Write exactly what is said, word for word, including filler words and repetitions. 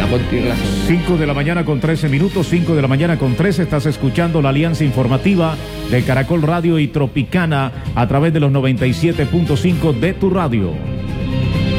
a continuación. cinco de la mañana con trece minutos, cinco de la mañana con trece, estás escuchando la alianza informativa de Caracol Radio y Tropicana a través de los noventa y siete punto cinco de tu radio.